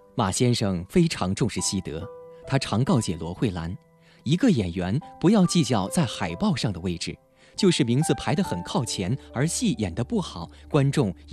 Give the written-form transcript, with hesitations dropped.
马先生非常重视西德，他常告诫罗慧兰，一个演员不要计较在海报上的位置，就是名字排得很靠前，而戏演得不好，观众